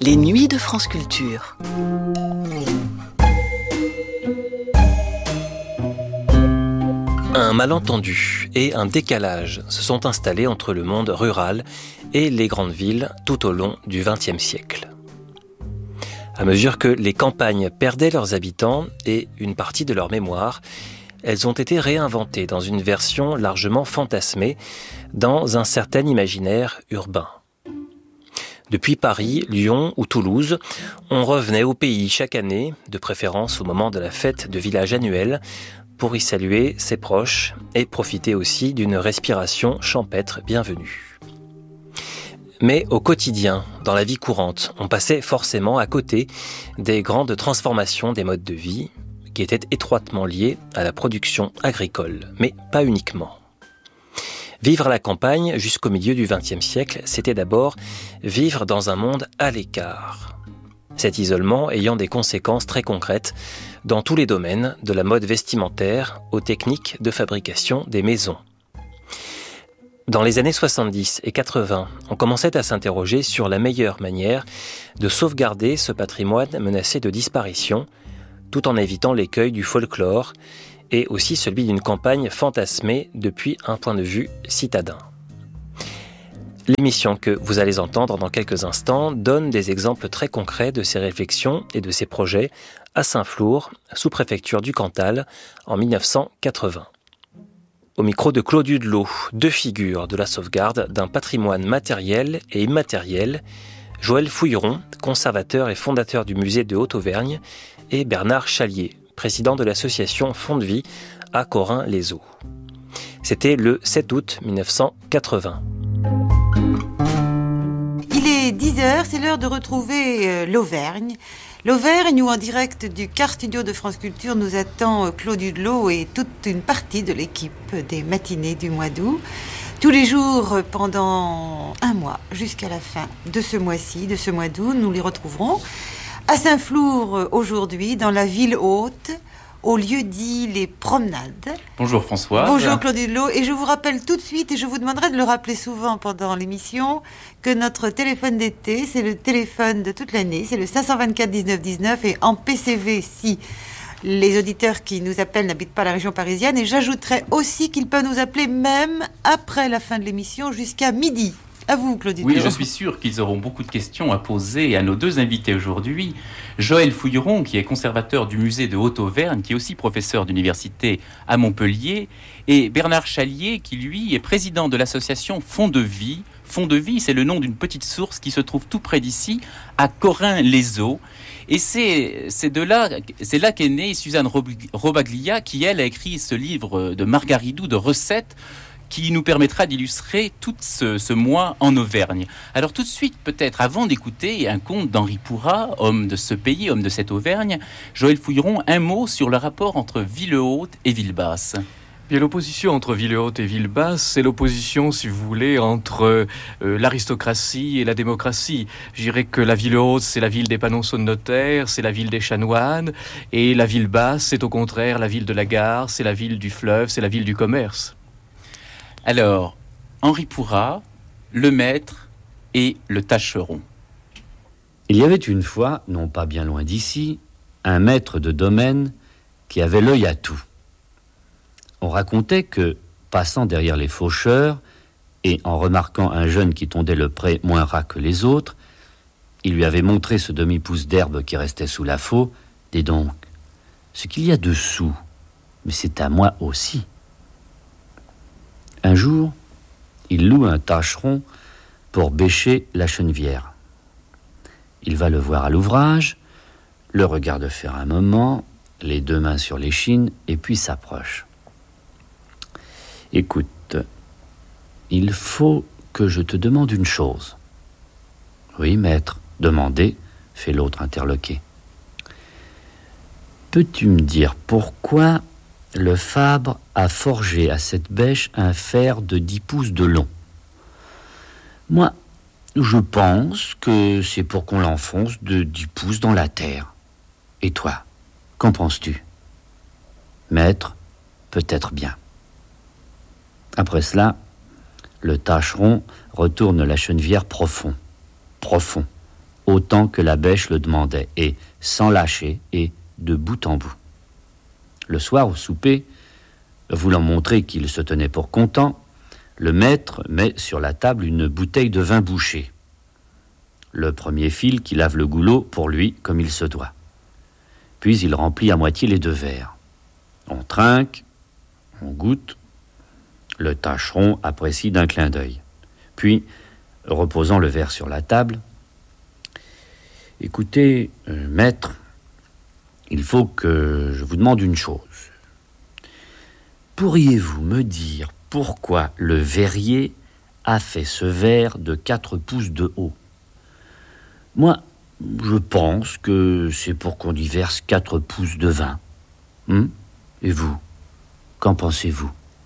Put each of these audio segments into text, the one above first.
Les nuits de France Culture. Un malentendu et un décalage se sont installés entre le monde rural et les grandes villes tout au long du XXe siècle. À mesure que les campagnes perdaient leurs habitants et une partie de leur mémoire, elles ont été réinventées dans une version largement fantasmée, dans un certain imaginaire urbain. Depuis Paris, Lyon ou Toulouse, on revenait au pays chaque année, de préférence au moment de la fête de village annuelle, pour y saluer ses proches et profiter aussi d'une respiration champêtre bienvenue. Mais au quotidien, dans la vie courante, on passait forcément à côté des grandes transformations des modes de vie qui étaient étroitement liées à la production agricole, mais pas uniquement. Vivre à la campagne jusqu'au milieu du XXe siècle, c'était d'abord vivre dans un monde à l'écart. Cet isolement ayant des conséquences très concrètes dans tous les domaines, de la mode vestimentaire aux techniques de fabrication des maisons. Dans les années 70 et 80, on commençait à s'interroger sur la meilleure manière de sauvegarder ce patrimoine menacé de disparition, tout en évitant l'écueil du folklore et aussi celui d'une campagne fantasmée depuis un point de vue citadin. L'émission que vous allez entendre dans quelques instants donne des exemples très concrets de ces réflexions et de ces projets à Saint-Flour, sous-préfecture du Cantal, en 1980. Au micro de Claude Hudelot, deux figures de la sauvegarde d'un patrimoine matériel et immatériel, Joël Fouilleron, conservateur et fondateur du musée de Haute-Auvergne, et Bernard Chalier, président de l'association Fonds de Vie à Corin-les-Eaux. C'était le 7 août 1980. Il est 10h, c'est l'heure de retrouver l'Auvergne. L'Auvergne où en direct du Car Studio de France Culture nous attend Claude Hudelot et toute une partie de l'équipe des matinées du mois d'août. Tous les jours pendant un mois jusqu'à la fin de ce mois-ci, de ce mois d'août, nous les retrouverons à Saint-Flour aujourd'hui, dans la ville haute, au lieu dit Les Promenades. Bonjour François. Bonjour Claude Hudelot. Et je vous rappelle tout de suite, et je vous demanderai de le rappeler souvent pendant l'émission, que notre téléphone d'été, c'est le téléphone de toute l'année, c'est le 524 19 19, et en PCV si les auditeurs qui nous appellent n'habitent pas la région parisienne. Et j'ajouterai aussi qu'ils peuvent nous appeler même après la fin de l'émission jusqu'à midi. À vous, Claude Hudelot. Oui, je suis sûr qu'ils auront beaucoup de questions à poser à nos deux invités aujourd'hui. Joël Fouilleron, qui est conservateur du musée de Haute-Auvergne, qui est aussi professeur d'université à Montpellier, et Bernard Chalier, qui lui est président de l'association Fonds de Vie. Fonds de Vie, c'est le nom d'une petite source qui se trouve tout près d'ici, à Corin-les-Eaux. Et c'est là qu'est née Suzanne Robaglia, qui, elle, a écrit ce livre de Margaridou de recettes, qui nous permettra d'illustrer tout ce mois en Auvergne. Alors tout de suite, peut-être, avant d'écouter un conte d'Henri Pourrat, homme de ce pays, homme de cette Auvergne, Joël Fouilleron, un mot sur le rapport entre Ville-Haute et Ville-Basse. Bien, l'opposition entre Ville-Haute et Ville-Basse, c'est l'opposition, si vous voulez, entre l'aristocratie et la démocratie. Je dirais que la Ville-Haute, c'est la ville des panonceaux de notaires, c'est la ville des chanoines, et la Ville-Basse, c'est au contraire la ville de la gare, c'est la ville du fleuve, c'est la ville du commerce. Alors, Henri Pourrat, le maître et le tâcheron. Il y avait une fois, non pas bien loin d'ici, un maître de domaine qui avait l'œil à tout. On racontait que, passant derrière les faucheurs et en remarquant un jeune qui tondait le pré moins ras que les autres, il lui avait montré ce demi-pouce d'herbe qui restait sous la faux. « Dis donc, ce qu'il y a dessous, mais c'est à moi aussi. » Un jour, il loue un tâcheron pour bêcher la chenevière. Il va le voir à l'ouvrage, le regarde faire un moment, les deux mains sur l'échine, et puis s'approche. « Écoute, il faut que je te demande une chose. »« Oui, maître, demandez, » fait l'autre interloqué. « Peux-tu me dire pourquoi le fabre a forgé à cette bêche un fer de 10 pouces de long? Moi, je pense que c'est pour qu'on l'enfonce de 10 pouces dans la terre. Et toi, qu'en penses-tu? Maître, peut-être bien. Après cela, le tâcheron retourne la chenevière profond, autant que la bêche le demandait, et sans lâcher, et de bout en bout. Le soir, au souper, voulant montrer qu'il se tenait pour content, le maître met sur la table une bouteille de vin bouché. Le premier file qui lave le goulot pour lui comme il se doit. Puis il remplit à moitié les 2 verres. On trinque, on goûte. Le tâcheron apprécie d'un clin d'œil. Puis, reposant le verre sur la table, « Écoutez, maître, il faut que je vous demande une chose. Pourriez-vous me dire pourquoi le verrier a fait ce verre de 4 pouces de haut? Moi, je pense que c'est pour qu'on y verse 4 pouces de vin. Et vous, qu'en pensez-vous? »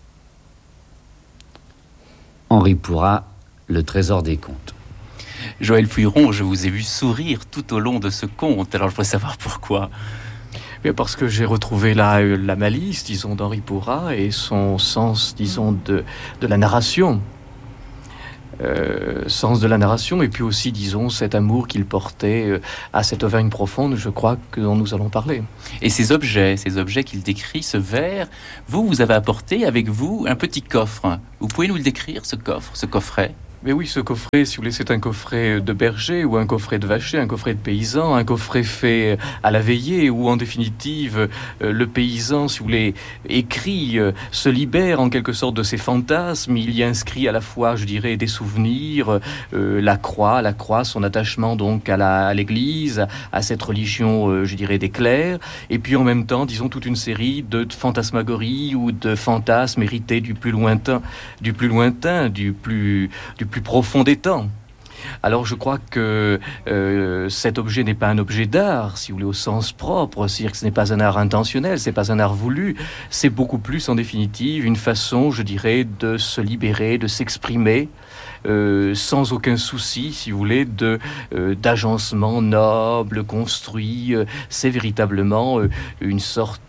Henri Pourrat, Le Trésor des Contes. Joël Fouilleron, je vous ai vu sourire tout au long de ce conte, alors je voudrais savoir pourquoi. Parce que j'ai retrouvé la malice, disons, d'Henri Pourrat et son sens, disons, de la narration. Sens de la narration, et puis aussi, disons, cet amour qu'il portait à cette Auvergne profonde, je crois, dont nous allons parler. Et ces objets qu'il décrit, ce verre, vous avez apporté avec vous un petit coffre. Vous pouvez nous le décrire, ce coffret? Mais oui, ce coffret, si vous voulez, c'est un coffret de berger ou un coffret de vacher, un coffret de paysan, un coffret fait à la veillée où, en définitive, le paysan, si vous voulez, écrit, se libère en quelque sorte de ses fantasmes. Il y inscrit à la fois, je dirais, des souvenirs, la croix, son attachement donc à l'église, à cette religion, je dirais, des clercs, et puis en même temps, disons, toute une série de fantasmagories ou de fantasmes hérités du plus lointain, du plus profond des temps. Alors je crois que cet objet n'est pas un objet d'art, si vous voulez, au sens propre, c'est-à-dire que ce n'est pas un art intentionnel, c'est pas un art voulu, c'est beaucoup plus en définitive une façon, je dirais, de se libérer, de s'exprimer, sans aucun souci, si vous voulez, d'agencement noble, construit. C'est véritablement une sorte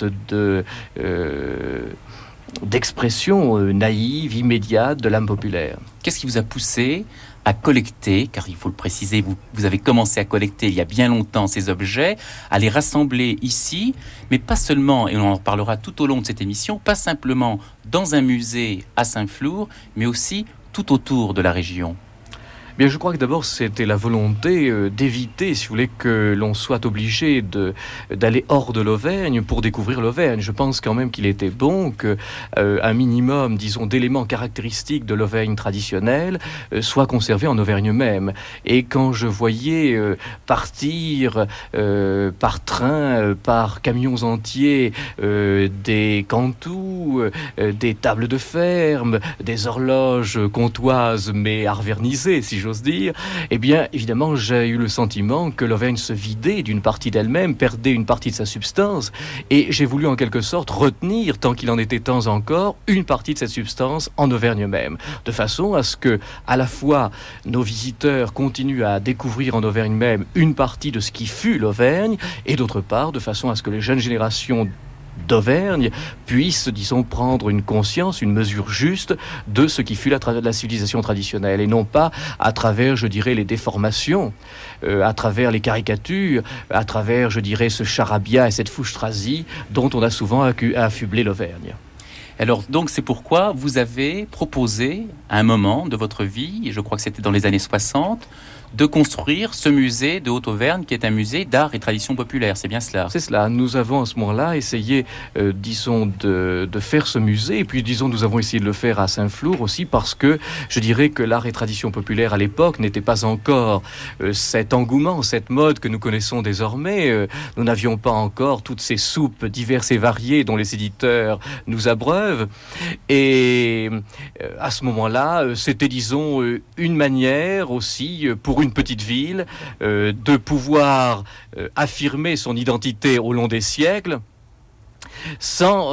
d'expression naïve, immédiate de l'âme populaire. Qu'est-ce qui vous a poussé à collecter, car il faut le préciser, vous avez commencé à collecter il y a bien longtemps ces objets, à les rassembler ici, mais pas seulement, et on en parlera tout au long de cette émission, pas simplement dans un musée à Saint-Flour, mais aussi tout autour de la région? Bien, je crois que d'abord, c'était la volonté d'éviter, si vous voulez, que l'on soit obligé d'aller hors de l'Auvergne pour découvrir l'Auvergne. Je pense quand même qu'il était bon qu'un minimum, disons, d'éléments caractéristiques de l'Auvergne traditionnelle soit conservé en Auvergne même. Et quand je voyais partir par train, par camions entiers, des cantous, des tables de ferme, des horloges comtoises, mais arvernisées, si j'ose dire, eh bien, évidemment, j'ai eu le sentiment que l'Auvergne se vidait d'une partie d'elle-même, perdait une partie de sa substance, et j'ai voulu en quelque sorte retenir, tant qu'il en était temps encore, une partie de cette substance en Auvergne même, de façon à ce que, à la fois, nos visiteurs continuent à découvrir en Auvergne même une partie de ce qui fut l'Auvergne, et d'autre part, de façon à ce que les jeunes générations d'Auvergne puissent, disons, prendre une conscience, une mesure juste de ce qui fut la civilisation traditionnelle, et non pas à travers, je dirais, les déformations, à travers les caricatures, à travers, je dirais, ce charabia et cette foustrasie dont on a souvent affublé l'Auvergne. Alors, donc, c'est pourquoi vous avez proposé, à un moment de votre vie, et je crois que c'était dans les années 60, de construire ce musée de Haute-Auvergne qui est un musée d'art et tradition populaire. C'est bien cela? C'est cela. Nous avons à ce moment-là essayé, disons, de faire ce musée. Et puis, disons, nous avons essayé de le faire à Saint-Flour aussi parce que je dirais que l'art et tradition populaire à l'époque n'était pas encore cet engouement, cette mode que nous connaissons désormais. Nous n'avions pas encore toutes ces soupes diverses et variées dont les éditeurs nous abreuvent. Et à ce moment-là, c'était, disons, une manière aussi pour une petite ville de pouvoir affirmer son identité au long des siècles sans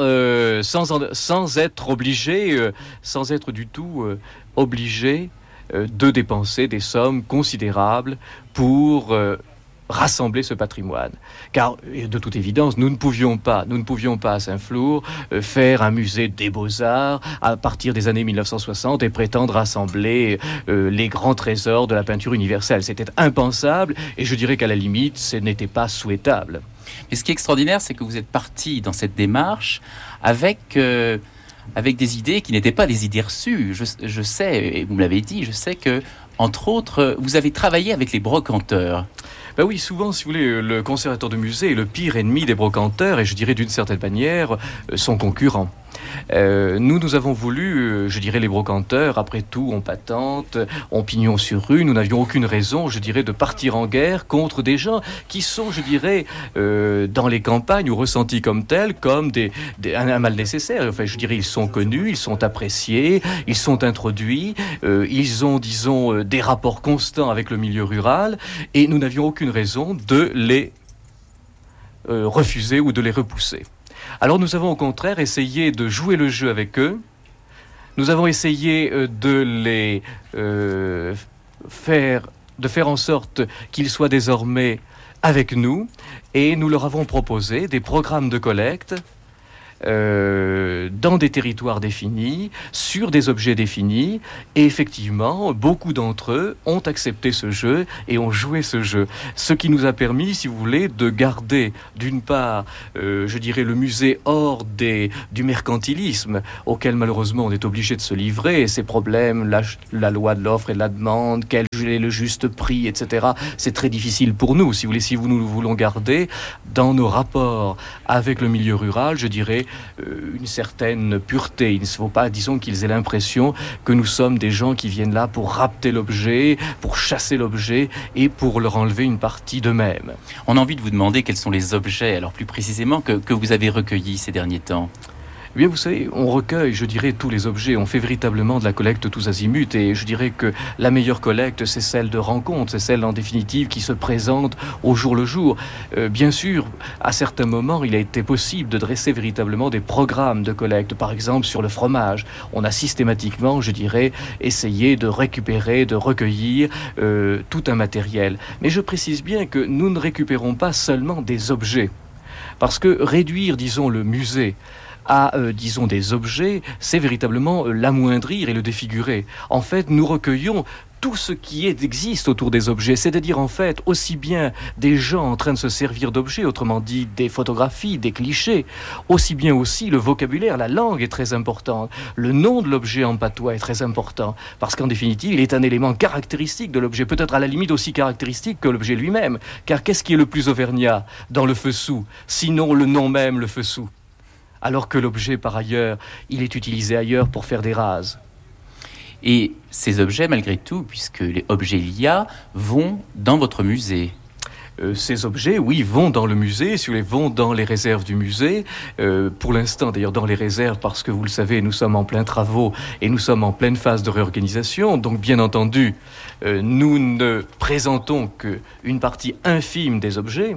être obligé, sans être du tout obligé de dépenser des sommes considérables pour rassembler ce patrimoine. Car, de toute évidence, nous ne pouvions pas à Saint-Flour faire un musée des Beaux-Arts à partir des années 1960 et prétendre rassembler les grands trésors de la peinture universelle. C'était impensable et je dirais qu'à la limite, ce n'était pas souhaitable. Mais ce qui est extraordinaire, c'est que vous êtes parti dans cette démarche avec des idées qui n'étaient pas des idées reçues. Je sais, et vous me l'avez dit, je sais que, entre autres, vous avez travaillé avec les brocanteurs. Ben oui, souvent, si vous voulez, le conservateur de musée est le pire ennemi des brocanteurs et je dirais d'une certaine manière son concurrent. Nous avons voulu, je dirais, les brocanteurs, après tout, on patente, on pignon sur rue, nous n'avions aucune raison, je dirais, de partir en guerre contre des gens qui sont, je dirais, dans les campagnes ou ressentis comme tels, comme un mal nécessaire. Enfin, je dirais, ils sont connus, ils sont appréciés, ils sont introduits, ils ont, disons, des rapports constants avec le milieu rural, et nous n'avions aucune raison de les refuser ou de les repousser. Alors nous avons au contraire essayé de jouer le jeu avec eux. Nous avons essayé de les faire en sorte qu'ils soient désormais avec nous et nous leur avons proposé des programmes de collecte dans des territoires définis, sur des objets définis, et effectivement, beaucoup d'entre eux ont accepté ce jeu et ont joué ce jeu. Ce qui nous a permis, si vous voulez, de garder, d'une part, je dirais, le musée hors du mercantilisme, auquel malheureusement on est obligé de se livrer, et ces problèmes, la loi de l'offre et de la demande, quel est le juste prix, etc. C'est très difficile pour nous, si vous voulez, si nous voulons garder dans nos rapports avec le milieu rural, je dirais, une certaine pureté. Il ne faut pas, disons, qu'ils aient l'impression que nous sommes des gens qui viennent là pour rapter l'objet, pour chasser l'objet et pour leur enlever une partie d'eux-mêmes. On a envie de vous demander quels sont les objets, alors plus précisément, que vous avez recueillis ces derniers temps. Eh bien, vous savez, on recueille, je dirais, tous les objets. On fait véritablement de la collecte tous azimuts. Et je dirais que la meilleure collecte, c'est celle de rencontre. C'est celle, en définitive, qui se présente au jour le jour. Bien sûr, à certains moments, il a été possible de dresser véritablement des programmes de collecte. Par exemple, sur le fromage. On a systématiquement, je dirais, essayé de récupérer, de recueillir tout un matériel. Mais je précise bien que nous ne récupérons pas seulement des objets. Parce que réduire, disons, le musée à, disons, des objets, c'est véritablement l'amoindrir et le défigurer. En fait, nous recueillons tout ce qui existe autour des objets, c'est-à-dire en fait aussi bien des gens en train de se servir d'objets, autrement dit des photographies, des clichés, aussi bien aussi le vocabulaire, la langue est très importante, le nom de l'objet en patois est très important, parce qu'en définitive, il est un élément caractéristique de l'objet, peut-être à la limite aussi caractéristique que l'objet lui-même, car qu'est-ce qui est le plus auvergnat dans le feu-sous, sinon le nom même, le feu-sous, alors que l'objet, par ailleurs, il est utilisé ailleurs pour faire des rases. Et ces objets, malgré tout, puisque les objets LIA vont dans votre musée. Ces objets, oui, vont dans le musée, si vous voulez, vont dans les réserves du musée. Pour l'instant, d'ailleurs, dans les réserves, parce que vous le savez, nous sommes en plein travaux et nous sommes en pleine phase de réorganisation. Donc, bien entendu, nous ne présentons qu'une partie infime des objets.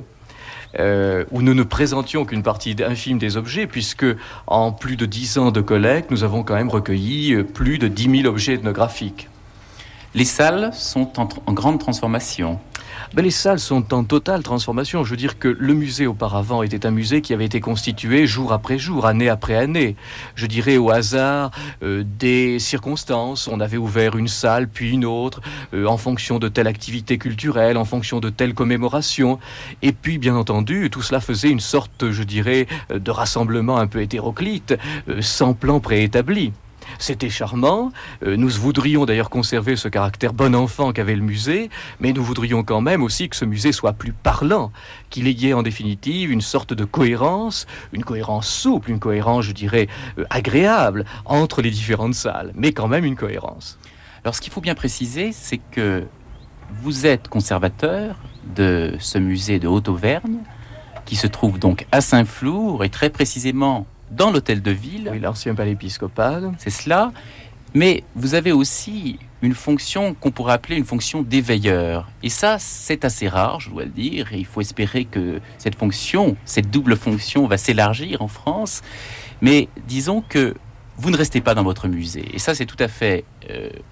Où nous ne présentions qu'une partie infime des objets, puisque en plus de 10 ans de collecte, nous avons quand même recueilli plus de 10 000 objets ethnographiques. Les salles sont en grande transformation. Les salles sont en totale transformation. Je veux dire que le musée auparavant était un musée qui avait été constitué jour après jour, année après année. Je dirais au hasard des circonstances. On avait ouvert une salle, puis une autre, en fonction de telle activité culturelle, en fonction de telle commémoration. Et puis, bien entendu, tout cela faisait une sorte, je dirais, de rassemblement un peu hétéroclite, sans plan préétabli. C'était charmant, nous voudrions d'ailleurs conserver ce caractère bon enfant qu'avait le musée, mais nous voudrions quand même aussi que ce musée soit plus parlant, qu'il y ait en définitive une sorte de cohérence, une cohérence souple, une cohérence, je dirais, agréable entre les différentes salles, mais quand même une cohérence. Alors ce qu'il faut bien préciser, c'est que vous êtes conservateur de ce musée de Haute-Auvergne, qui se trouve donc à Saint-Flour, et très précisément dans l'hôtel de ville. Oui, l'ancien palais épiscopal. C'est cela. Mais vous avez aussi une fonction qu'on pourrait appeler une fonction d'éveilleur. Et ça, c'est assez rare, je dois le dire. Et il faut espérer que cette fonction, cette double fonction va s'élargir en France. Mais disons que vous ne restez pas dans votre musée. Et ça, c'est tout à fait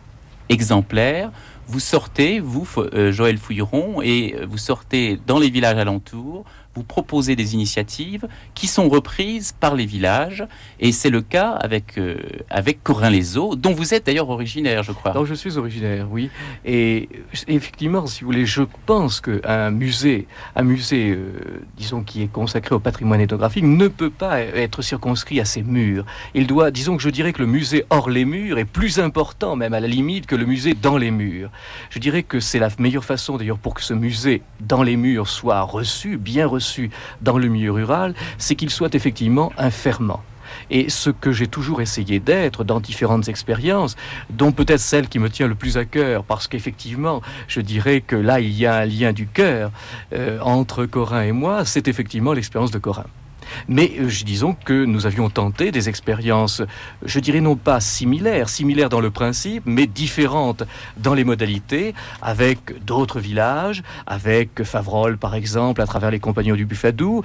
exemplaire. Vous sortez, vous, Joël Fouilleron, et vous sortez dans les villages alentours, vous proposez des initiatives qui sont reprises par les villages, et c'est le cas avec Corin-les-Eaux, dont vous êtes d'ailleurs originaire, je crois. Alors, je suis originaire, oui. Et effectivement, si vous voulez, je pense qu'un musée, disons, qui est consacré au patrimoine ethnographique, ne peut pas être circonscrit à ses murs. Il doit, disons que je dirais que le musée hors les murs est plus important, même à la limite, que le musée dans les murs. Je dirais que c'est la meilleure façon, d'ailleurs, pour que ce musée dans les murs soit reçu, bien reçu dans le milieu rural, c'est qu'il soit effectivement un ferment. Et ce que j'ai toujours essayé d'être dans différentes expériences, dont peut-être celle qui me tient le plus à cœur, parce qu'effectivement, je dirais que là, il y a un lien du cœur entre Corin et moi, c'est effectivement l'expérience de Corin. Mais disons que nous avions tenté des expériences, je dirais non pas similaires dans le principe, mais différentes dans les modalités, avec d'autres villages, avec Faverolles par exemple, à travers les Compagnons du Buffadou,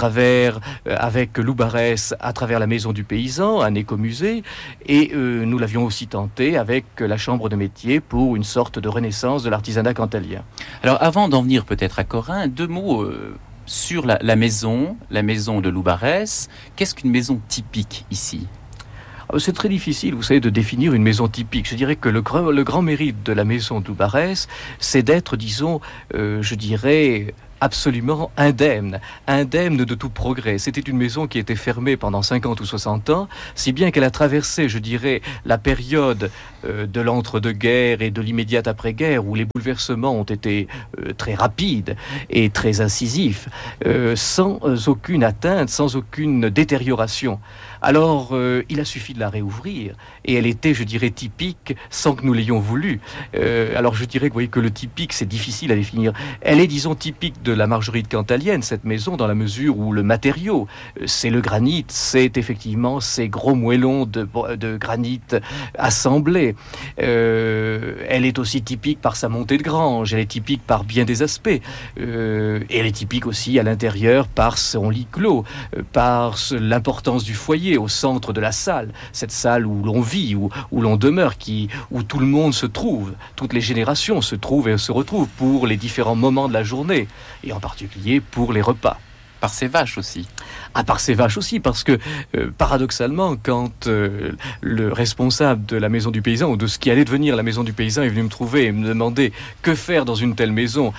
avec Loubarès, à travers la Maison du Paysan, un écomusée, et nous l'avions aussi tenté avec la Chambre de métier pour une sorte de renaissance de l'artisanat cantalien. Alors avant d'en venir peut-être à Corin, deux mots sur la maison de Loubarès. Qu'est-ce qu'une maison typique ici ? C'est très difficile, vous savez, de définir une maison typique. Je dirais que le grand mérite de la maison de Loubarès, c'est d'être, disons, je dirais, absolument indemne de tout progrès. C'était une maison qui était fermée pendant 50 ou 60 ans, si bien qu'elle a traversé, je dirais, la période de l'entre-deux-guerres et de l'immédiate après-guerre, où les bouleversements ont été très rapides et très incisifs, sans aucune atteinte, sans aucune détérioration. Alors, il a suffi de la réouvrir, et elle était, je dirais, typique, sans que nous l'ayons voulu. Alors, je dirais que, vous voyez, que le typique, c'est difficile à définir. Elle est, disons, typique de la Marguerite cantalienne, cette maison, dans la mesure où le matériau, c'est le granit, c'est effectivement ces gros moellons de granit assemblés. Elle est aussi typique par sa montée de grange, elle est typique par bien des aspects, et elle est typique aussi à l'intérieur par son lit clos, par l'importance du foyer au centre de la salle, cette salle où l'on vit, où l'on demeure, où tout le monde se trouve, toutes les générations se trouvent et se retrouvent pour les différents moments de la journée, et en particulier pour les repas. Par ses vaches aussi. Par ses vaches aussi, parce que paradoxalement, quand le responsable de la Maison du Paysan, ou de ce qui allait devenir la Maison du Paysan, est venu me trouver et me demander que faire dans une telle maison,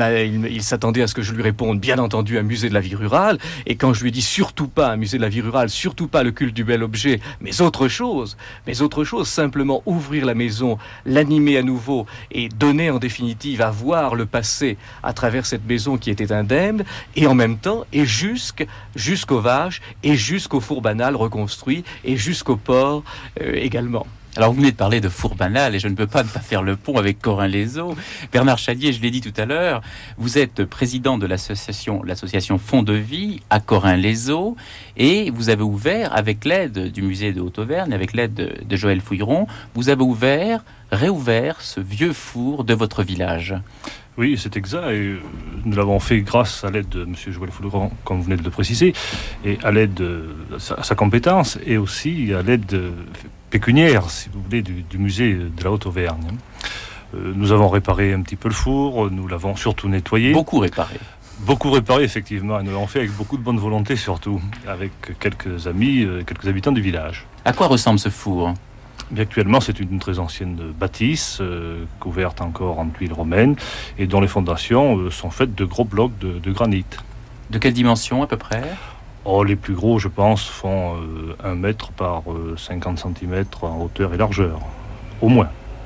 il s'attendait à ce que je lui réponde, bien entendu, un musée de la vie rurale, et quand je lui ai dit surtout pas un musée de la vie rurale, surtout pas le culte du bel objet, mais autre chose, simplement ouvrir la maison, l'animer à nouveau, et donner en définitive à voir le passé à travers cette maison qui était indemne, et en même temps, et jusqu'aux vaches, et jusqu'au four banal reconstruit, et jusqu'au porc également. Alors vous venez de parler de four banal, et je ne peux pas ne pas faire le pont avec Corin-les-Eaux. Bernard Chalier, je l'ai dit tout à l'heure, vous êtes président de l'association Fonds de Vie à Corin-les-Eaux, et vous avez ouvert, avec l'aide du musée de Haute-Auvergne, avec l'aide de Joël Fouilleron, vous avez réouvert ce vieux four de votre village. Oui, c'est exact, et nous l'avons fait grâce à l'aide de M. Joël Fouilleron, comme vous venez de le préciser, et à l'aide de sa compétence, et aussi à l'aide pécuniaire, si vous voulez, du musée de la Haute-Auvergne. Nous avons réparé un petit peu le four, nous l'avons surtout nettoyé. Beaucoup réparé, effectivement, et nous l'avons fait avec beaucoup de bonne volonté, surtout, avec quelques amis, quelques habitants du village. À quoi ressemble ce four ? Mais actuellement, c'est une très ancienne bâtisse, couverte encore en tuiles romaines, et dont les fondations sont faites de gros blocs de granit. De quelle dimension à peu près ? Les plus gros, je pense, font 1 mètre par 50 cm en hauteur et largeur. Au moins.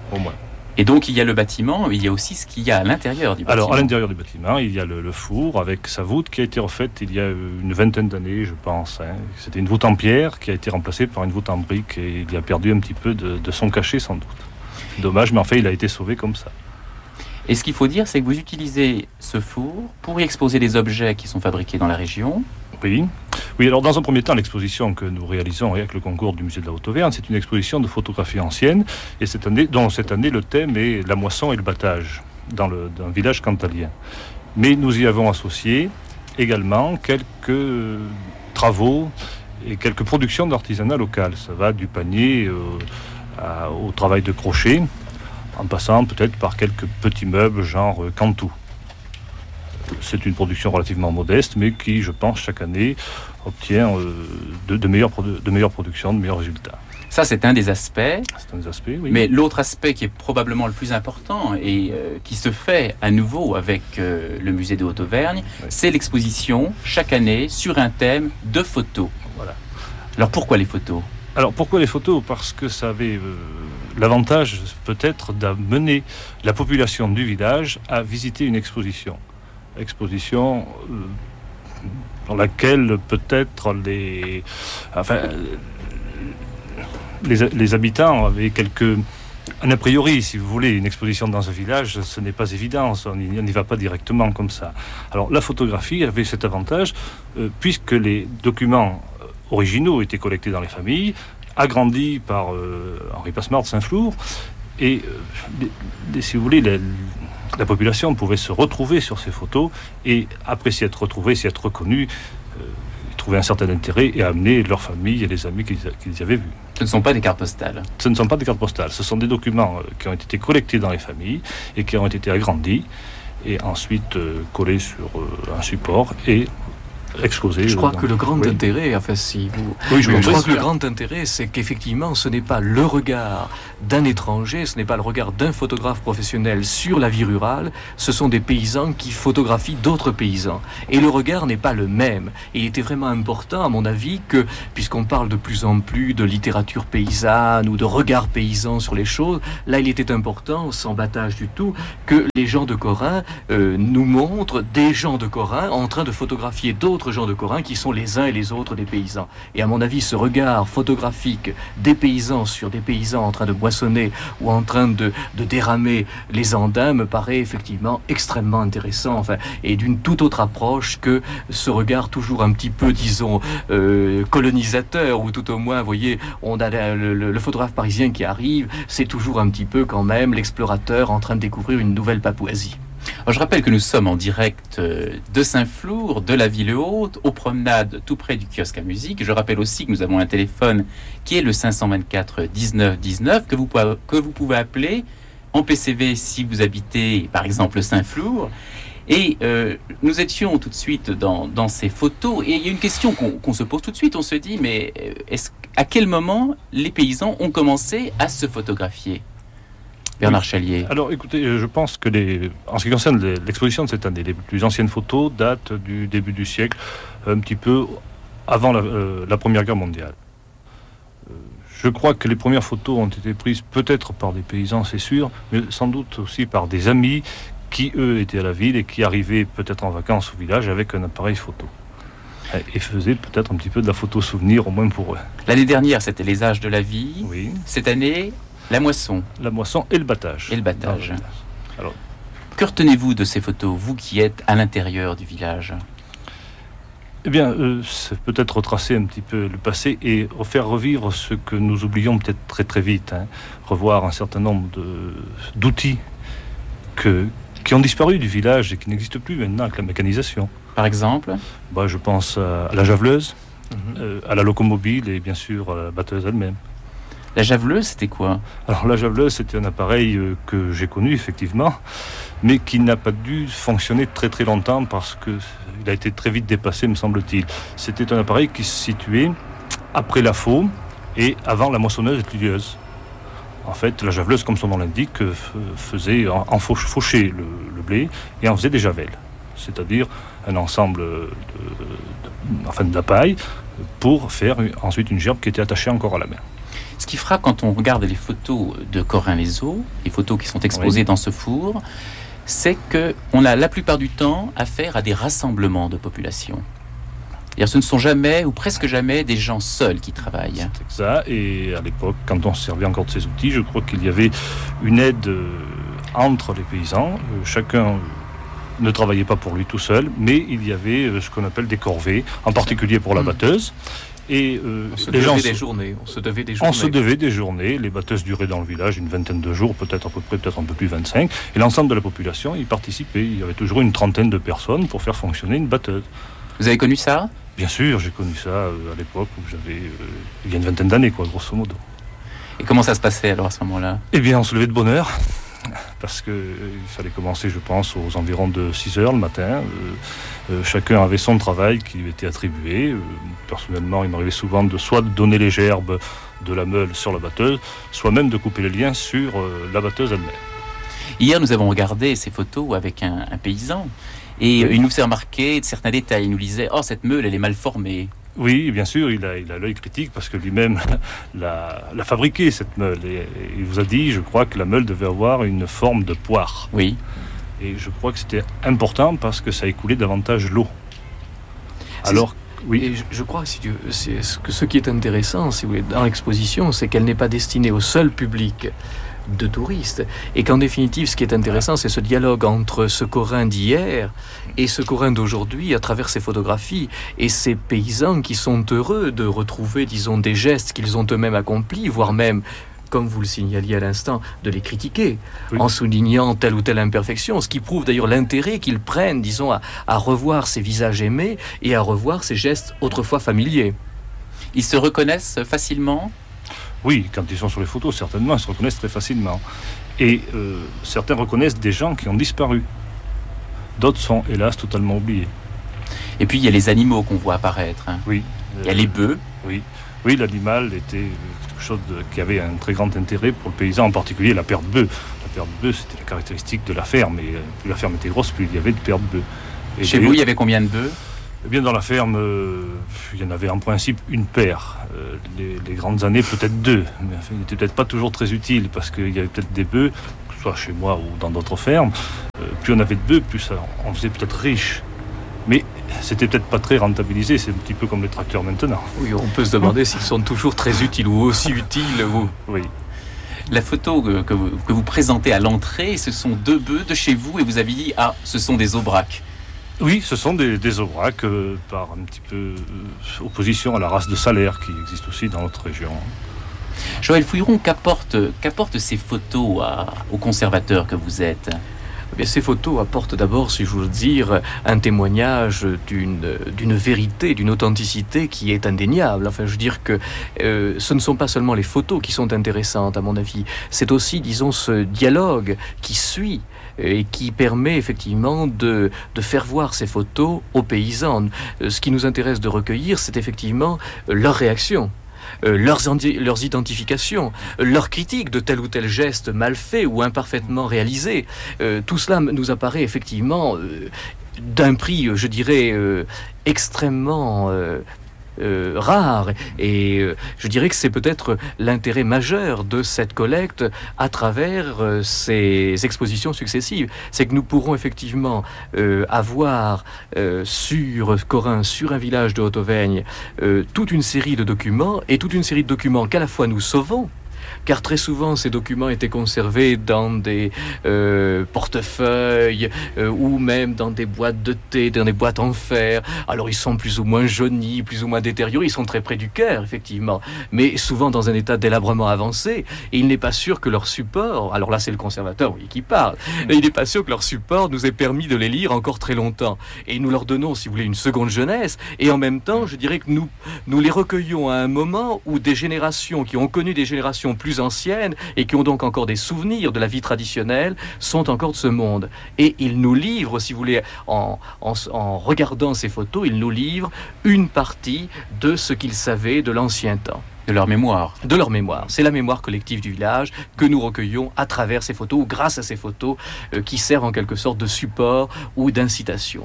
Et donc il y a le bâtiment, mais il y a aussi ce qu'il y a à l'intérieur du bâtiment. Alors à l'intérieur du bâtiment, il y a le four avec sa voûte qui a été refaite il y a une vingtaine d'années, je pense. C'était une voûte en pierre qui a été remplacée par une voûte en brique, et il a perdu un petit peu de son cachet sans doute. Dommage, mais en fait il a été sauvé comme ça. Et ce qu'il faut dire, c'est que vous utilisez ce four pour y exposer des objets qui sont fabriqués dans la région. Oui, alors dans un premier temps, l'exposition que nous réalisons avec le concours du musée de la Haute-Auvergne, c'est une exposition de photographie ancienne, et cette année, le thème est la moisson et le battage dans un village cantalien. Mais nous y avons associé également quelques travaux et quelques productions d'artisanat local. Ça va du panier au travail de crochet. en passant peut-être par quelques petits meubles genre Cantu. C'est une production relativement modeste, mais qui, je pense, chaque année obtient de meilleures productions, de meilleurs résultats. Ça, c'est un des aspects. C'est un des aspects, oui. Mais l'autre aspect qui est probablement le plus important et qui se fait à nouveau avec le musée de Haute-Auvergne, c'est l'exposition chaque année sur un thème de photos. Voilà. Alors pourquoi les photos ? Alors pourquoi les photos ? Parce que ça avait l'avantage peut-être d'amener la population du village à visiter une exposition. Exposition dans laquelle peut-être les habitants avaient un a priori, si vous voulez, une exposition dans un village, ce n'est pas évident, on n'y va pas directement comme ça. Alors la photographie avait cet avantage, puisque les documents originaux étaient collectés dans les familles, agrandis par Henri Passemard de Saint-Flour, et si vous voulez, la population pouvait se retrouver sur ces photos et, après s'y être retrouvée, s'y être reconnue, trouver un certain intérêt et amener leur famille et les amis qu'ils y avaient vus. Ce ne sont pas des cartes postales. Ce ne sont pas des cartes postales, ce sont des documents qui ont été collectés dans les familles et qui ont été agrandis et ensuite collés sur un support et exposés. Je crois que le grand intérêt, enfin si vous... Oui, je crois que le grand intérêt, c'est qu'effectivement, ce n'est pas le regard d'un étranger, ce n'est pas le regard d'un photographe professionnel sur la vie rurale, ce sont des paysans qui photographient d'autres paysans. Et le regard n'est pas le même. Et il était vraiment important, à mon avis, que, puisqu'on parle de plus en plus de littérature paysanne ou de regard paysan sur les choses, là, il était important, sans battage du tout, que les gens de Corin nous montrent des gens de Corin en train de photographier d'autres gens de Corin qui sont les uns et les autres des paysans. Et à mon avis, ce regard photographique des paysans sur des paysans en train de moissonner ou en train de déramer les andins me paraît effectivement extrêmement intéressant, enfin, et d'une toute autre approche que ce regard toujours un petit peu, disons, colonisateur, ou tout au moins, vous voyez, on a le photographe parisien qui arrive, c'est toujours un petit peu quand même l'explorateur en train de découvrir une nouvelle Papouasie. Alors, je rappelle que nous sommes en direct de Saint-Flour, de la Ville Haute, aux promenades tout près du kiosque à musique. Je rappelle aussi que nous avons un téléphone qui est le 524 19 19 que vous pouvez appeler en PCV si vous habitez par exemple Saint-Flour. Et nous étions tout de suite dans ces photos et il y a une question qu'on se pose tout de suite. On se dit mais à quel moment les paysans ont commencé à se photographier ? Bernard Chalier. Alors écoutez, je pense que en ce qui concerne l'exposition de cette année, les plus anciennes photos datent du début du siècle, un petit peu avant la Première Guerre mondiale. Je crois que les premières photos ont été prises peut-être par des paysans, c'est sûr, mais sans doute aussi par des amis qui, eux, étaient à la ville et qui arrivaient peut-être en vacances au village avec un appareil photo. Et faisaient peut-être un petit peu de la photo souvenir, au moins pour eux. L'année dernière, c'était les âges de la vie. Oui. Cette année... La moisson. La moisson et le battage. Et le battage. Alors, que retenez-vous de ces photos, vous qui êtes à l'intérieur du village ? Eh bien, c'est peut-être retracer un petit peu le passé et faire revivre ce que nous oublions peut-être très très vite. Revoir un certain nombre d'outils qui ont disparu du village et qui n'existent plus maintenant avec la mécanisation. Par exemple ? Je pense à la javeleuse, à la locomobile et bien sûr à la batteuse elle-même. La javeleuse, c'était quoi ? Alors la javeleuse, c'était un appareil que j'ai connu effectivement, mais qui n'a pas dû fonctionner très très longtemps parce qu'il a été très vite dépassé, me semble-t-il. C'était un appareil qui se situait après la faux et avant la moissonneuse et tlieuse. En fait, la javeleuse, comme son nom l'indique, fauchait le blé et en faisait des javelles, c'est-à-dire un ensemble de la paille pour faire ensuite une gerbe qui était attachée encore à la main. Ce qui frappe quand on regarde les photos de Corin-les-Eaux, les photos qui sont exposées dans ce four, c'est qu'on a la plupart du temps affaire à des rassemblements de population. C'est-à-dire, ce ne sont jamais, ou presque jamais, des gens seuls qui travaillent. C'est ça, et à l'époque, quand on se servait encore de ces outils, je crois qu'il y avait une aide entre les paysans. Chacun ne travaillait pas pour lui tout seul, mais il y avait ce qu'on appelle des corvées, en particulier pour la batteuse. Et on se devait des journées. Les batteuses duraient dans le village une vingtaine de jours, peut-être un peu plus 25. Et l'ensemble de la population y participait. Il y avait toujours une trentaine de personnes pour faire fonctionner une batteuse. Vous avez connu ça ? Bien sûr, j'ai connu ça à l'époque où j'avais il y a une vingtaine d'années, grosso modo. Et comment ça se passait alors à ce moment-là ? Eh bien, on se levait de bonne heure. parce qu'il fallait commencer, je pense, aux environs de 6 heures le matin. Chacun avait son travail qui lui était attribué. Personnellement, il m'arrivait souvent soit de donner les gerbes de la meule sur la batteuse, soit même de couper les liens sur la batteuse elle-même. Hier, nous avons regardé ces photos avec un paysan et il nous fait remarquer certains détails. Il nous disait « Oh, cette meule, elle est mal formée ». Oui, bien sûr, il a l'œil critique parce que lui-même l'a fabriquée, cette meule. Et il vous a dit, je crois, que la meule devait avoir une forme de poire. Oui. Et je crois que c'était important parce que ça écoulait davantage l'eau. Alors, oui. Et je crois que ce qui est intéressant, si vous voulez, dans l'exposition, c'est qu'elle n'est pas destinée au seul public de touristes, et qu'en définitive, ce qui est intéressant, c'est ce dialogue entre ce Corin d'hier et ce Corin d'aujourd'hui à travers ces photographies, et ces paysans qui sont heureux de retrouver, disons, des gestes qu'ils ont eux-mêmes accomplis, voire même, comme vous le signaliez à l'instant, de les critiquer, oui, en soulignant telle ou telle imperfection, ce qui prouve d'ailleurs l'intérêt qu'ils prennent, disons, à revoir ces visages aimés et à revoir ces gestes autrefois familiers. Ils se reconnaissent facilement ? Oui, quand ils sont sur les photos, certainement, ils se reconnaissent très facilement. Et certains reconnaissent des gens qui ont disparu. D'autres sont, hélas, totalement oubliés. Et puis, il y a les animaux qu'on voit apparaître. Hein. Oui. Il y a les bœufs. Oui, l'animal était quelque chose qui avait un très grand intérêt pour le paysan, en particulier la paire de bœufs. La paire de bœufs, c'était la caractéristique de la ferme. Et plus la ferme était grosse, plus il y avait de paires de bœufs. Et chez vous, il y avait combien de bœufs ? Eh bien, dans la ferme, il y en avait en principe une paire. Les grandes années, peut-être 2. Mais enfin, ils n'étaient peut-être pas toujours très utiles parce qu'il y avait peut-être des bœufs, que ce soit chez moi ou dans d'autres fermes. Plus on avait de bœufs, plus on faisait peut-être riche. Mais c'était peut-être pas très rentabilisé. C'est un petit peu comme les tracteurs maintenant. Oui, on peut se demander s'ils sont toujours très utiles ou aussi utiles. Oui. La photo que vous présentez à l'entrée, ce sont 2 bœufs de chez vous et vous avez dit « Ah, ce sont des aubracs ». Oui, ce sont des aubracs par un petit peu opposition à la race de Salaire qui existe aussi dans notre région. Joël Fouilleron, qu'apportent ces photos au conservateur que vous êtes ? Eh bien, ces photos apportent d'abord, si je veux dire, un témoignage d'une vérité, d'une authenticité qui est indéniable. Enfin, je veux dire que ce ne sont pas seulement les photos qui sont intéressantes, à mon avis. C'est aussi, disons, ce dialogue qui suit et qui permet effectivement de faire voir ces photos aux paysans. Ce qui nous intéresse de recueillir, c'est effectivement leur réaction. Leurs identifications, leurs critiques de tel ou tel geste mal fait ou imparfaitement réalisé. Tout cela nous apparaît effectivement d'un prix, je dirais, extrêmement rare. Et je dirais que c'est peut-être l'intérêt majeur de cette collecte à travers ces expositions successives. C'est que nous pourrons effectivement avoir sur Corin, sur un village de Haute-Auvergne, toute une série de documents, et toute une série de documents qu'à la fois nous sauvons, car très souvent ces documents étaient conservés dans des portefeuilles ou même dans des boîtes de thé, dans des boîtes en fer. Alors ils sont plus ou moins jaunis, plus ou moins détériorés, ils sont très près du cœur effectivement, mais souvent dans un état délabrement avancé, et il n'est pas sûr que leur support, alors là c'est le conservateur qui parle, et il n'est pas sûr que leur support nous ait permis de les lire encore très longtemps, et nous leur donnons, si vous voulez, une seconde jeunesse, et en même temps je dirais que nous les recueillons à un moment où des générations qui ont connu des générations plus anciennes et qui ont donc encore des souvenirs de la vie traditionnelle sont encore de ce monde. Et ils nous livrent, si vous voulez, en regardant ces photos, ils nous livrent une partie de ce qu'ils savaient de l'ancien temps. De leur mémoire. De leur mémoire. C'est la mémoire collective du village que nous recueillons à travers ces photos, ou grâce à ces photos qui servent en quelque sorte de support ou d'incitation.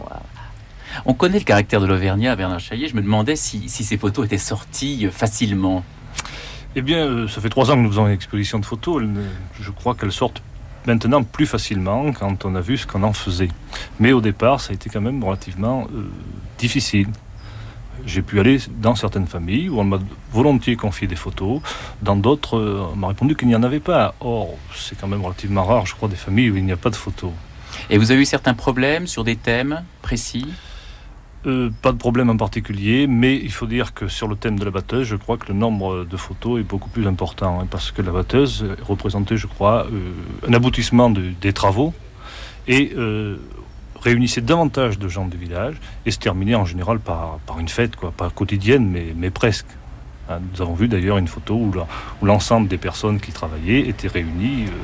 On connaît le caractère de l'Auvergnat, Bernard Chaillet. Je me demandais si ces photos étaient sorties facilement. Eh bien, ça fait 3 ans que nous faisons une exposition de photos. Je crois qu'elles sortent maintenant plus facilement quand on a vu ce qu'on en faisait. Mais au départ, ça a été quand même relativement difficile. J'ai pu aller dans certaines familles où on m'a volontiers confié des photos. Dans d'autres, on m'a répondu qu'il n'y en avait pas. Or, c'est quand même relativement rare, je crois, des familles où il n'y a pas de photos. Et vous avez eu certains problèmes sur des thèmes précis ? Pas de problème en particulier, mais il faut dire que sur le thème de la batteuse, je crois que le nombre de photos est beaucoup plus important, parce que la batteuse représentait, je crois, un aboutissement des travaux et réunissait davantage de gens du village et se terminait en général par une fête, quoi, pas quotidienne, mais presque. Nous avons vu d'ailleurs une photo où l'ensemble des personnes qui travaillaient étaient réunies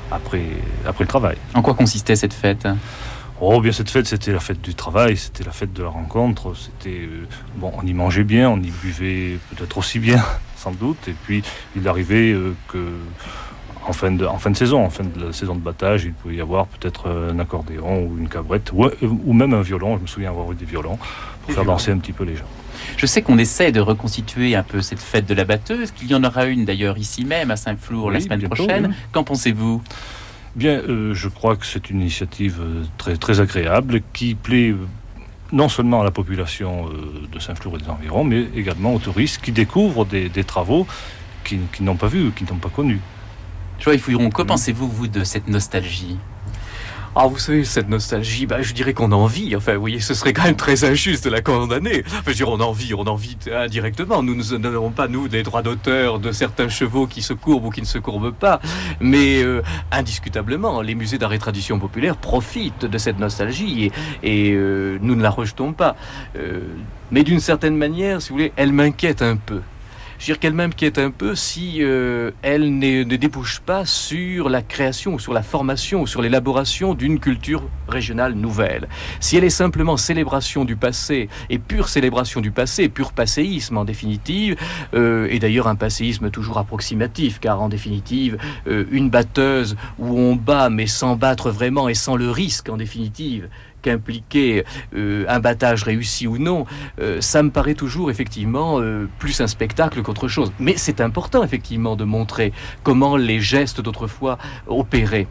après le travail. En quoi consistait cette fête ? Oh bien, cette fête, c'était la fête du travail, c'était la fête de la rencontre, c'était... on y mangeait bien, on y buvait peut-être aussi bien, sans doute, et puis il arrivait que... En fin de saison, en fin de la saison de battage, il pouvait y avoir peut-être un accordéon ou une cabrette, ou même un violon. Je me souviens avoir eu des violons pour faire danser un petit peu les gens. Je sais qu'on essaie de reconstituer un peu cette fête de la batteuse, qu'il y en aura une d'ailleurs ici même à Saint-Flour la semaine prochaine. Oui. Qu'en pensez-vous ? Bien, je crois que c'est une initiative très, très agréable qui plaît non seulement à la population de Saint-Flour et des environs, mais également aux touristes qui découvrent des travaux qu'ils n'ont pas vus, qu'ils n'ont pas connus. Joël Fouilleron, que pensez-vous, vous, de cette nostalgie ? Ah, vous savez, cette nostalgie, je dirais qu'on en vit. Enfin, vous voyez, ce serait quand même très injuste de la condamner. Enfin, je veux dire, on en vit indirectement. Nous ne donnerons pas, nous, des droits d'auteur de certains chevaux qui se courbent ou qui ne se courbent pas. Mais, indiscutablement, les musées d'art et tradition populaire profitent de cette nostalgie et nous ne la rejetons pas. Mais d'une certaine manière, si vous voulez, elle m'inquiète un peu. Je veux dire qu'elle m'inquiète un peu si elle ne débouche pas sur la création ou sur la formation ou sur l'élaboration d'une culture régionale nouvelle. Si elle est simplement célébration du passé et pure célébration du passé, pur passéisme en définitive, et d'ailleurs un passéisme toujours approximatif, car en définitive, une batteuse où on bat mais sans battre vraiment et sans le risque en définitive, qu'impliquer un battage réussi ou non, ça me paraît toujours effectivement plus un spectacle qu'autre chose. Mais c'est important effectivement de montrer comment les gestes d'autrefois opéraient.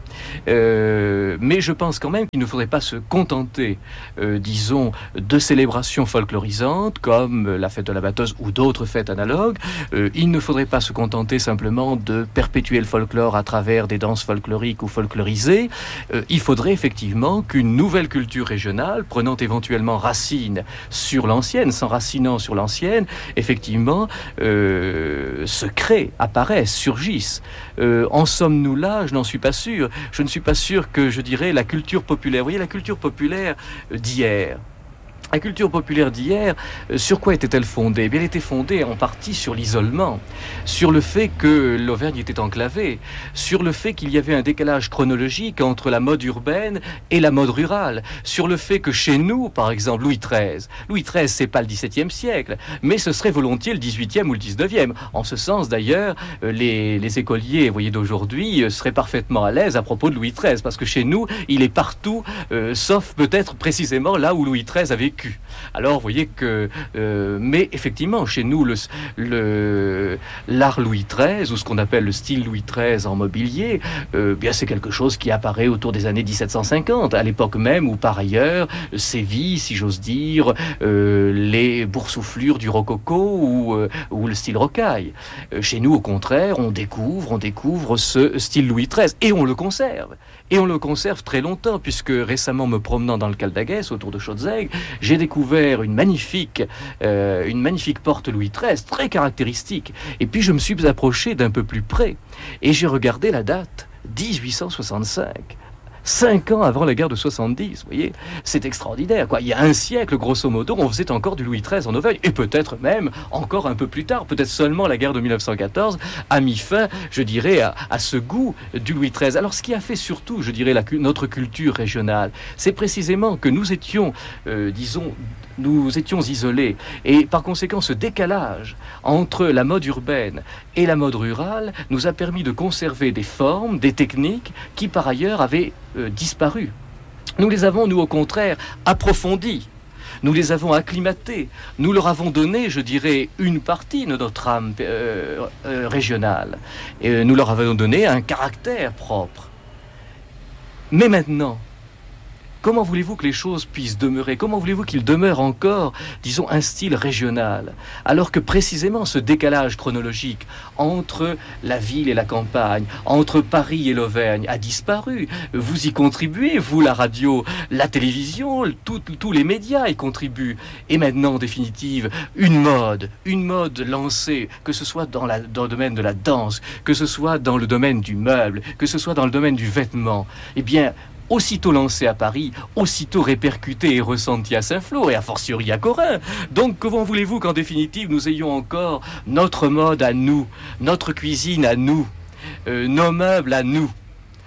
Mais je pense quand même qu'il ne faudrait pas se contenter, disons, de célébrations folklorisantes comme la fête de la batteuse ou d'autres fêtes analogues. Il ne faudrait pas se contenter simplement de perpétuer le folklore à travers des danses folkloriques ou folklorisées. Il faudrait effectivement qu'une nouvelle culture régionale, prenant éventuellement racine sur l'ancienne, s'enracinant sur l'ancienne, effectivement, se crée, apparaissent, surgissent. En sommes-nous là ? Je n'en suis pas sûr. Je ne suis pas sûr que, je dirais, la culture populaire, vous voyez, la culture populaire d'hier, la culture populaire d'hier, sur quoi était-elle fondée ? Elle était fondée en partie sur l'isolement, sur le fait que l'Auvergne était enclavée, sur le fait qu'il y avait un décalage chronologique entre la mode urbaine et la mode rurale, sur le fait que chez nous, par exemple, Louis XIII, c'est pas le XVIIe siècle, mais ce serait volontiers le XVIIIe ou le XIXe. En ce sens, d'ailleurs, les écoliers, vous voyez, d'aujourd'hui seraient parfaitement à l'aise à propos de Louis XIII, parce que chez nous, il est partout, sauf peut-être précisément là où Louis XIII a vécu. Alors, vous voyez que... mais effectivement, chez nous, l'art Louis XIII, ou ce qu'on appelle le style Louis XIII en mobilier, bien c'est quelque chose qui apparaît autour des années 1750, à l'époque même où, par ailleurs, sévit, si j'ose dire, les boursouflures du rococo ou le style rocaille. Chez nous, au contraire, on découvre ce style Louis XIII, et on le conserve. Et on le conserve très longtemps, puisque récemment, me promenant dans le Caldaguès, autour de Chaudzègue, j'ai découvert une magnifique porte Louis XIII, très caractéristique. Et puis je me suis approché d'un peu plus près, et j'ai regardé la date, 1865. 5 ans avant la guerre de 70, vous voyez, c'est extraordinaire, quoi. Il y a un siècle, grosso modo, on faisait encore du Louis XIII en Auvergne, et peut-être même encore un peu plus tard, peut-être seulement la guerre de 1914 a mis fin, je dirais, à ce goût du Louis XIII. Alors, ce qui a fait surtout, je dirais, notre culture régionale, c'est précisément que nous étions, nous étions isolés, et par conséquent, ce décalage entre la mode urbaine et la mode rurale nous a permis de conserver des formes, des techniques qui, par ailleurs, avaient disparu. Nous les avons, nous, au contraire, approfondis. Nous les avons acclimatés. Nous leur avons donné, je dirais, une partie de notre âme régionale. Et nous leur avons donné un caractère propre. Mais maintenant, comment voulez-vous que les choses puissent demeurer ? Comment voulez-vous qu'il demeure encore, disons, un style régional ? Alors que précisément ce décalage chronologique entre la ville et la campagne, entre Paris et l'Auvergne a disparu. Vous y contribuez, vous, la radio, la télévision, tous les médias y contribuent. Et maintenant, en définitive, une mode lancée, que ce soit dans le domaine de la danse, que ce soit dans le domaine du meuble, que ce soit dans le domaine du vêtement, eh bien, aussitôt lancé à Paris, aussitôt répercuté et ressenti à Saint-Flour et a fortiori à Corrin. Donc comment voulez-vous qu'en définitive nous ayons encore notre mode à nous, notre cuisine à nous, nos meubles à nous ?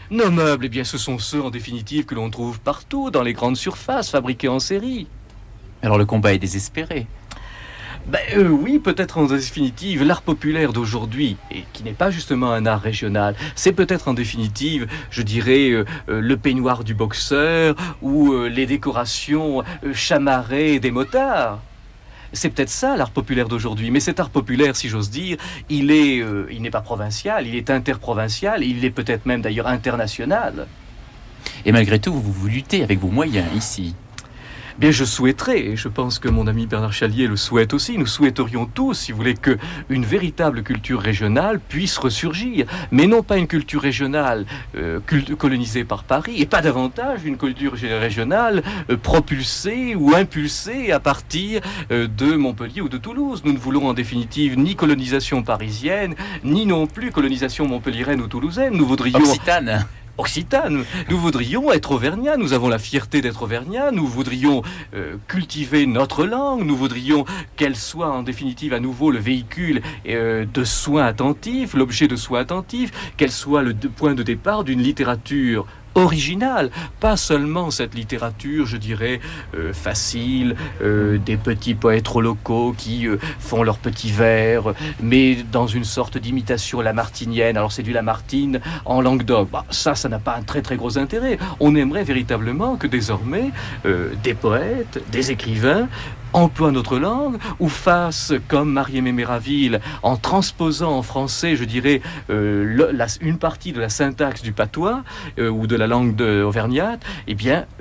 Nos meubles, eh bien, ce sont ceux, en définitive, que l'on trouve partout, dans les grandes surfaces, fabriqués en série. Alors le combat est désespéré. Oui, peut-être en définitive, l'art populaire d'aujourd'hui, et qui n'est pas justement un art régional, c'est peut-être en définitive, je dirais, le peignoir du boxeur ou les décorations chamarrées des motards. C'est peut-être ça l'art populaire d'aujourd'hui, mais cet art populaire, si j'ose dire, il n'est pas provincial, il est interprovincial, il est peut-être même d'ailleurs international. Et malgré tout, vous luttez avec vos moyens ici. Bien, je souhaiterais, et je pense que mon ami Bernard Chalier le souhaite aussi, nous souhaiterions tous, si vous voulez, qu'une véritable culture régionale puisse ressurgir, mais non pas une culture régionale colonisée par Paris, et pas davantage une culture régionale propulsée ou impulsée à partir de Montpellier ou de Toulouse. Nous ne voulons en définitive ni colonisation parisienne, ni non plus colonisation montpelliéraine ou toulousaine. Nous voudrions... Occitane. Nous voudrions être auvergnats, nous avons la fierté d'être auvergnats, nous voudrions cultiver notre langue, nous voudrions qu'elle soit en définitive à nouveau le véhicule de soins attentifs, l'objet de soins attentifs, qu'elle soit le point de départ d'une littérature originale, pas seulement cette littérature, je dirais, facile, des petits poètes locaux qui font leurs petits vers, mais dans une sorte d'imitation lamartinienne. Alors c'est du Lamartine en Languedoc. Ça n'a pas un très très gros intérêt. On aimerait véritablement que désormais des poètes, des écrivains emploient notre langue ou fassent comme Marie-Aimée Méraville en transposant en français, je dirais, une partie de la syntaxe du patois ou de la langue auvergnate, eh bien,